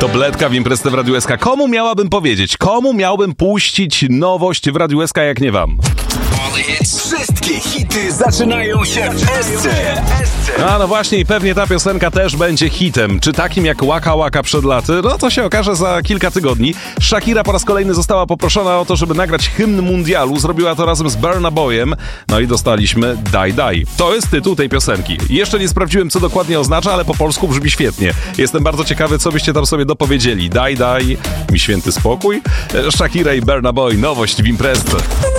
To Bledka w Imprezę w Radiu SK. Komu miałabym powiedzieć? Komu miałbym puścić nowość w Radiu SK, jak nie wam? Wszystkie hity zaczynają się w SC. A no właśnie i pewnie ta piosenka też będzie hitem. Czy takim jak Waka Waka przed laty? No to się okaże za kilka tygodni. Shakira po raz kolejny została poproszona o to, żeby nagrać hymn mundialu. Zrobiła to razem z Burna Boyem. No i dostaliśmy Die Die. To jest tytuł tej piosenki. Jeszcze nie sprawdziłem, co dokładnie oznacza, ale po polsku brzmi świetnie. Jestem bardzo ciekawy, co byście tam sobie dopowiedzieli. Die Die, mi święty spokój. Shakira i Burna Boy, nowość w Imprezce.